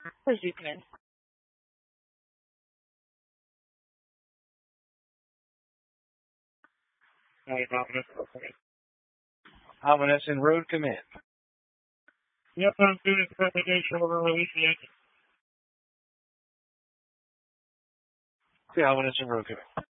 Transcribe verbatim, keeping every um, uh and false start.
Please do come in. Hey, Ominous. Ominous and Road, come in. Yep, I'm doing investigation over release the agent. See Ominous and Road, come in.